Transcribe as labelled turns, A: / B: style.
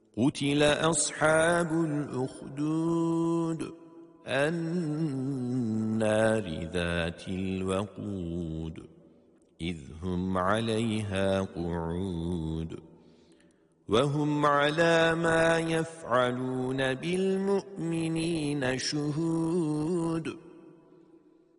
A: قتل أصحاب الأخدود النار ذات الوقود إذ هم عليها قعود وهم على ما يفعلون بالمؤمنين شهود